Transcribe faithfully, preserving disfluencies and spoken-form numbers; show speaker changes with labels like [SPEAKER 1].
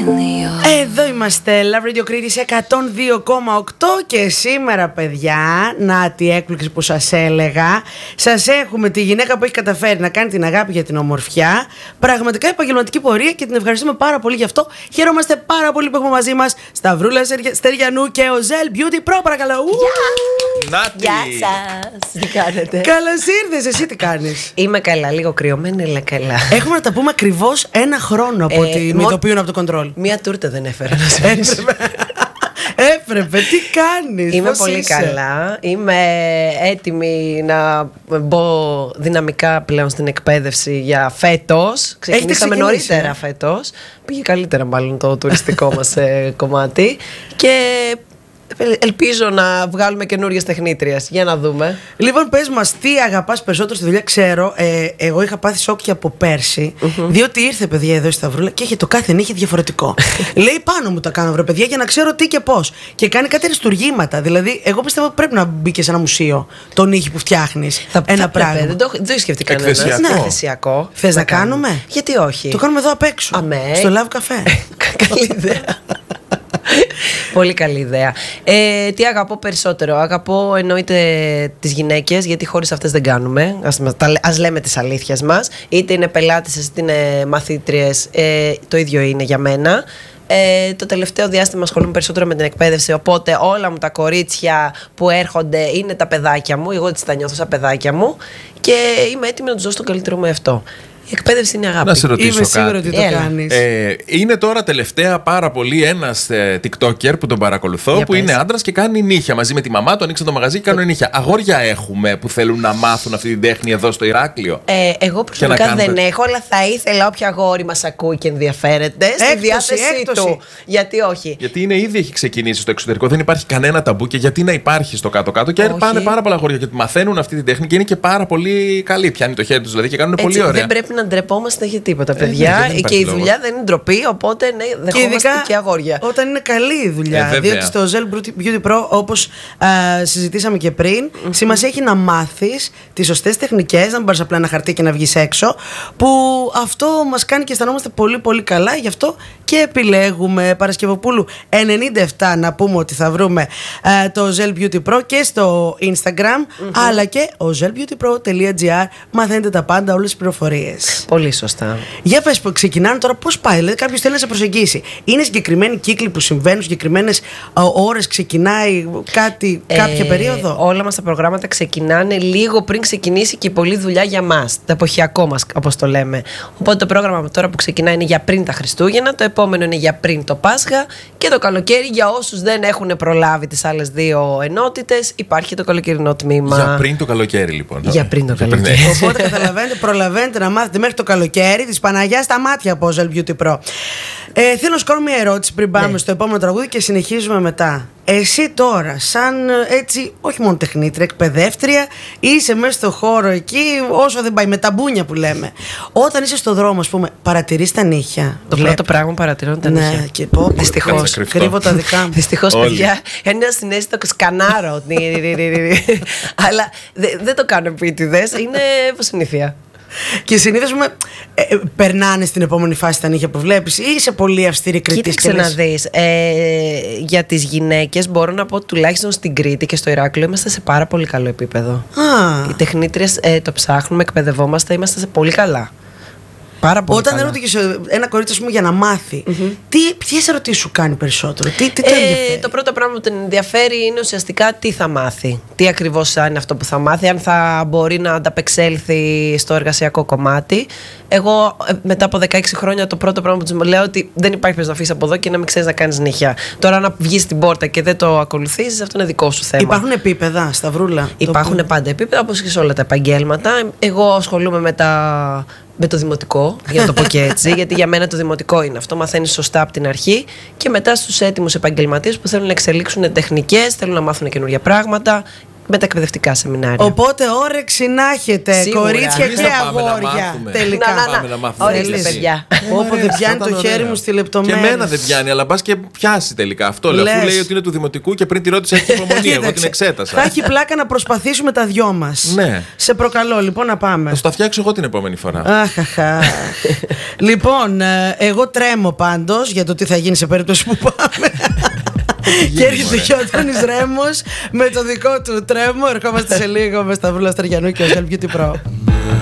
[SPEAKER 1] Εδώ είμαστε, Love Radio Κρήτης εκατόν δύο κόμμα οκτώ και σήμερα, παιδιά, να τη έκπληξη που σας έλεγα. Σας έχουμε τη γυναίκα που έχει καταφέρει να κάνει την αγάπη για την ομορφιά. Πραγματικά επαγγελματική πορεία και την ευχαριστούμε πάρα πολύ γι' αυτό. Χαιρόμαστε πάρα πολύ που έχουμε μαζί μας Σταυρούλα Στεριανού και ο Zell Beauty Pro, παρακαλώ.
[SPEAKER 2] Νάτι!
[SPEAKER 3] Γεια σας! Τι κάνετε?
[SPEAKER 1] Καλώς ήρθες, εσύ τι κάνεις?
[SPEAKER 3] Είμαι καλά, λίγο κρυωμένη, αλλά καλά.
[SPEAKER 1] Έχουμε να τα πούμε ακριβώς ένα χρόνο από
[SPEAKER 3] Ε,
[SPEAKER 1] ότι με
[SPEAKER 3] μο-
[SPEAKER 1] ειδοποιούν από το κοντρόλ.
[SPEAKER 3] Μία τούρτα δεν έφερα να σε πείσω.
[SPEAKER 1] Έπρεπε, τι κάνεις?
[SPEAKER 3] Είμαι
[SPEAKER 1] πώς
[SPEAKER 3] πολύ
[SPEAKER 1] είσαι?
[SPEAKER 3] καλά. Είμαι έτοιμη να μπω δυναμικά πλέον στην εκπαίδευση για φέτος. Ξεκινήσαμε
[SPEAKER 1] ξεκινήσει,
[SPEAKER 3] νωρίτερα
[SPEAKER 1] ε?
[SPEAKER 3] φέτος. Πήγε καλύτερα μάλλον το τουριστικό μας ε, κομμάτι. Και ελπίζω να βγάλουμε καινούριες τεχνίτριες. Για να δούμε.
[SPEAKER 1] Λοιπόν, πες μας, τι αγαπάς περισσότερο στη δουλειά? Ξέρω, ε, εγώ είχα πάθει σοκ και από πέρσι, διότι ήρθε παιδιά εδώ στη Σταυρούλα και είχε το κάθε νύχι διαφορετικό. Λέει πάνω μου τα κάνω, βρε παιδιά, για να ξέρω τι και πώς. Και κάνει κάτι αριστουργήματα. Δηλαδή, εγώ πιστεύω ότι πρέπει να μπει και σε ένα μουσείο το νύχι που φτιάχνεις. Ένα
[SPEAKER 3] θα
[SPEAKER 1] πράγμα.
[SPEAKER 3] πρέπει, δεν το, δεν το έχει σκεφτεί κανένα.
[SPEAKER 2] Εκθεσιακό.
[SPEAKER 3] Ναι. Εκθεσιακό.
[SPEAKER 1] Θες
[SPEAKER 3] Θα
[SPEAKER 1] να κάνουμε?
[SPEAKER 3] Γιατί όχι.
[SPEAKER 1] Το κάνουμε εδώ απ' έξω.
[SPEAKER 3] Αμέ.
[SPEAKER 1] Στο Love Cafe.
[SPEAKER 3] Καλή ιδέα. Πολύ καλή ιδέα. Ε, τι αγαπώ περισσότερο? Αγαπώ εννοείται τις γυναίκες, γιατί χωρίς αυτές δεν κάνουμε. Ας, μας- τα- ας λέμε τις αλήθειες μας. Είτε είναι πελάτες, είτε είναι μαθήτριες, ε, το ίδιο είναι για μένα. Ε, το τελευταίο διάστημα ασχολούμαι περισσότερο με την εκπαίδευση, οπότε όλα μου τα κορίτσια που έρχονται είναι τα παιδάκια μου. Εγώ έτσι τα νιώθω σαν παιδάκια μου και είμαι έτοιμη να τους δώσω τον καλύτερο μου εαυτό. Η εκπαίδευση είναι αγάπη.
[SPEAKER 2] Να σε ρωτήσω
[SPEAKER 1] Είμαι σίγουρη
[SPEAKER 2] κάτι.
[SPEAKER 1] ότι το
[SPEAKER 3] Έλα.
[SPEAKER 1] κάνεις.
[SPEAKER 2] Ε, είναι τώρα τελευταία πάρα πολύ ένας ε, TikToker που τον παρακολουθώ,
[SPEAKER 3] Για
[SPEAKER 2] που
[SPEAKER 3] πες.
[SPEAKER 2] είναι άντρας και κάνει νύχια μαζί με τη μαμά του. Ανοίξαν το μαγαζί και κάνουν νύχια. Αγόρια έχουμε που θέλουν να μάθουν αυτή την τέχνη εδώ στο Ηράκλειο?
[SPEAKER 3] Ε, εγώ προσωπικά
[SPEAKER 2] να κάνουμε-
[SPEAKER 3] δεν έχω, αλλά θα ήθελα όποια αγόρι μας ακούει και ενδιαφέρεται στη
[SPEAKER 1] Έκπτωση,
[SPEAKER 3] διάθεσή
[SPEAKER 1] έκπτωση.
[SPEAKER 3] του. Γιατί όχι.
[SPEAKER 2] Γιατί είναι ήδη έχει ξεκινήσει στο εξωτερικό, δεν υπάρχει κανένα ταμπού και γιατί να υπάρχει στο κάτω-κάτω. Και
[SPEAKER 3] Όχι.
[SPEAKER 2] πάνε πάρα πολλά αγόρια γιατί μαθαίνουν αυτή την τέχνη και είναι και πάρα πολύ καλή. Πιάνει το χέρι του δηλαδή και κάνουν
[SPEAKER 3] Έτσι,
[SPEAKER 2] πολύ ωραία.
[SPEAKER 3] δεν πρέπει να ντρεπόμαστε για τίποτα,
[SPEAKER 2] ναι,
[SPEAKER 3] παιδιά.
[SPEAKER 2] δεν υπάρχει
[SPEAKER 3] και η
[SPEAKER 2] λόγος.
[SPEAKER 3] δουλειά δεν είναι ντροπή, οπότε ναι,
[SPEAKER 1] Και
[SPEAKER 3] δεχόμαστε
[SPEAKER 1] ειδικά
[SPEAKER 3] και, αγόρια.
[SPEAKER 1] όταν είναι καλή η δουλειά.
[SPEAKER 2] Ε, βέβαια.
[SPEAKER 1] διότι στο Zell Beauty Pro, όπως α, συζητήσαμε και πριν, σημασία έχει να μάθεις τις σωστές τεχνικές, να μην πάρεις απλά ένα χαρτί και να βγεις έξω. Που αυτό μας κάνει και αισθανόμαστε πολύ πολύ καλά. Γι' αυτό και επιλέγουμε. Παρασκευοπούλου ενενήντα επτά, να πούμε ότι θα βρούμε α, το Zell Beauty Pro και στο Instagram, αλλά και ο zell beauty pro τελεία gr. Μαθαίνετε τα πάντα, όλες τις πληροφορίες.
[SPEAKER 3] Πολύ σωστά.
[SPEAKER 1] Για πες που ξεκινάνε τώρα, πώς πάει? Δηλαδή, κάποιος θέλει να σε προσεγγίσει. Είναι συγκεκριμένοι κύκλοι που συμβαίνουν, συγκεκριμένες ώρες, ξεκινάει κάτι, κάποια
[SPEAKER 3] Ε,
[SPEAKER 1] περίοδο?
[SPEAKER 3] Όλα μας τα προγράμματα ξεκινάνε λίγο πριν ξεκινήσει και η πολλή δουλειά για μας. Το εποχιακό μας, όπως το λέμε. Οπότε το πρόγραμμα τώρα που ξεκινάει είναι για πριν τα Χριστούγεννα, το επόμενο είναι για πριν το Πάσχα και το καλοκαίρι για όσους δεν έχουν προλάβει τις άλλες δύο ενότητες. Υπάρχει το καλοκαιρινό τμήμα.
[SPEAKER 2] Για πριν το καλοκαίρι, λοιπόν.
[SPEAKER 3] Για πριν το
[SPEAKER 2] Για
[SPEAKER 3] καλοκαίρι.
[SPEAKER 2] ναι.
[SPEAKER 1] Οπότε καταλαβαίνετε, προλαβαίνετε να μάθετε μέχρι το καλοκαίρι της Παναγιάς στα μάτια από Zell Beauty Pro. Ε, θέλω να σου κάνω μια ερώτηση πριν πάμε
[SPEAKER 3] Ναι.
[SPEAKER 1] στο επόμενο τραγούδι και συνεχίζουμε μετά. Εσύ τώρα, σαν ε, έτσι, όχι μόνο τεχνήτρια, εκπαιδεύτρια, είσαι μέσα στο χώρο εκεί, όσο δεν πάει, με τα μπούνια που λέμε. Όταν είσαι στο δρόμο, ας πούμε, παρατηρείς τα νύχια?
[SPEAKER 3] Το πρώτο πράγμα που παρατηρώ είναι τα
[SPEAKER 1] Ναι,
[SPEAKER 3] νύχια.
[SPEAKER 1] και πω, πω,
[SPEAKER 3] Δυστυχώς.
[SPEAKER 2] Κάτσε κρυφτό.
[SPEAKER 1] κρύβω τα δικά μου.
[SPEAKER 3] Δυστυχώς,
[SPEAKER 2] Όλοι.
[SPEAKER 3] παιδιά, είναι ασυναίσθητο σκανάρω. Αλλά δε- δεν το κάνω επίτηδες, είναι υποσυνήθεια.
[SPEAKER 1] Και συνήθως με, ε, ε, περνάνε στην επόμενη φάση τα νύχια που βλέπεις ή είσαι πολύ αυστηρή κριτής?
[SPEAKER 3] Κοίταξε
[SPEAKER 1] και
[SPEAKER 3] να
[SPEAKER 1] λες,
[SPEAKER 3] δεις, ε, για τις γυναίκες μπορώ να πω τουλάχιστον στην Κρήτη και στο Ηράκλειο είμαστε σε πάρα πολύ καλό επίπεδο.
[SPEAKER 1] Α,
[SPEAKER 3] Οι τεχνίτριες ε, το ψάχνουμε, εκπαιδευόμαστε, είμαστε σε πολύ καλά. Πάρα πολύ
[SPEAKER 1] όταν
[SPEAKER 3] καλά.
[SPEAKER 1] έρχονται και σε ένα κορίτσι, ας πούμε, για να μάθει, τι, ποιες ερωτήσεις σου κάνει περισσότερο, τι, τι το
[SPEAKER 3] Ε,
[SPEAKER 1] ενδιαφέρει?
[SPEAKER 3] το πρώτο πράγμα που την ενδιαφέρει είναι ουσιαστικά τι θα μάθει. Τι ακριβώς είναι αυτό που θα μάθει, αν θα μπορεί να ανταπεξέλθει στο εργασιακό κομμάτι. Εγώ ε, μετά από δεκαέξι χρόνια το πρώτο πράγμα που τους λέω ότι δεν υπάρχει περίπτωση να φύγεις από εδώ και να μην ξέρεις να κάνεις νύχια. Τώρα να βγεις στην πόρτα και δεν το ακολουθήσεις, αυτό είναι δικό σου θέμα.
[SPEAKER 1] Υπάρχουν επίπεδα, Σταυρούλα?
[SPEAKER 3] Υπάρχουν
[SPEAKER 1] Το...
[SPEAKER 3] πάντα επίπεδα, όπως και σε όλα τα επαγγέλματα. Εγώ ασχολούμαι με, τα... με το δημοτικό, για να το πω και έτσι, γιατί για μένα το δημοτικό είναι αυτό. Μαθαίνεις σωστά από την αρχή και μετά στους έτοιμους επαγγελματίες που θέλουν να εξελίξουν τεχνικές, θέλουν να μάθουν καινούργια πράγματα. μετακπαιδευτικά σεμινάρια.
[SPEAKER 1] Οπότε όρεξη να έχετε,
[SPEAKER 3] Σίγουρα.
[SPEAKER 1] κορίτσια
[SPEAKER 2] Εμείς
[SPEAKER 1] και
[SPEAKER 2] θα πάμε να
[SPEAKER 1] αγόρια.
[SPEAKER 2] μάθουμε.
[SPEAKER 1] Τελικά.
[SPEAKER 3] Να, να,
[SPEAKER 2] Πάμε να μάθουμε.
[SPEAKER 3] Ορίστε,
[SPEAKER 1] Θέλεις.
[SPEAKER 3] παιδιά.
[SPEAKER 1] Όπου δεν πιάνει
[SPEAKER 2] Θα
[SPEAKER 1] το
[SPEAKER 2] ήταν
[SPEAKER 1] χέρι
[SPEAKER 2] ωραίο.
[SPEAKER 1] μου στη
[SPEAKER 2] Και
[SPEAKER 1] λεπτομέρεια.
[SPEAKER 2] εμένα δεν πιάνει, αλλά πα και πιάσει τελικά αυτό. Λέω, αφού
[SPEAKER 1] Λες.
[SPEAKER 2] λέει ότι είναι του δημοτικού και πριν τη ρώτησα έχει υπομονή. Εγώ την εξέτασα.
[SPEAKER 1] Θα έχει πλάκα να προσπαθήσουμε τα δυο μας.
[SPEAKER 2] Ναι.
[SPEAKER 1] Σε προκαλώ λοιπόν να πάμε.
[SPEAKER 2] Θα σου τα φτιάξω εγώ την επόμενη φορά.
[SPEAKER 1] Αχ, αχ, αχ. Λοιπόν, ε, εγώ τρέμω πάντως για το τι θα γίνει σε περίπτωση που πάμε. Και έρχεται και ο Αντώνης Ρέμος με το δικό του τρέμο. Ερχόμαστε σε λίγο με Σταυρούλα Στεριανού και ο Self Beauty Pro.